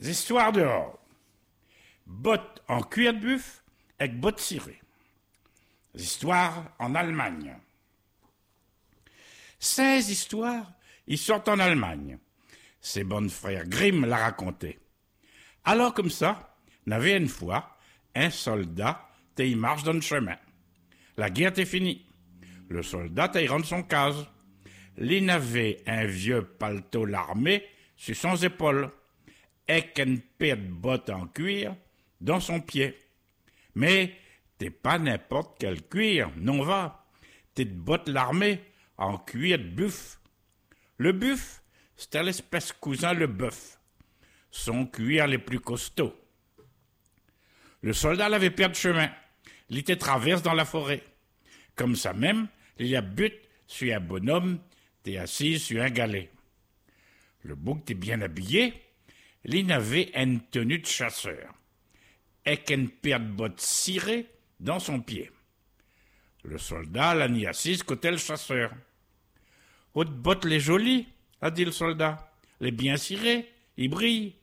Histoires dehors. Bottes en cuir de buff avec bottes cirées. Histoires en Allemagne. 16 histoires, ils sortent en Allemagne. Ses bons frères Grimm l'a raconté. Alors comme ça, n'avait une fois, un soldat, il marche dans le chemin. La guerre était finie. Le soldat, il rentre son case. Il avait un vieux paletot l'armée sur son épaule, et une paire de bottes en cuir dans son pied. Mais t'es pas n'importe quel cuir, non va. T'es de bottes l'armée en cuir de buff. Le buff, c'était l'espèce cousin le bœuf. Son cuir les plus costauds. Le soldat l'avait perdu de chemin. Il était traverse dans la forêt. Comme ça même, il y a but sur un bonhomme, t'es assis sur un galet. Le bouc t'es bien habillé, il avait une tenue de chasseur, et une paire de bottes cirées dans son pied. Le soldat l'a mis assise côté le chasseur. « Haute bottes les jolies, a dit le soldat, les bien cirées, ils brillent.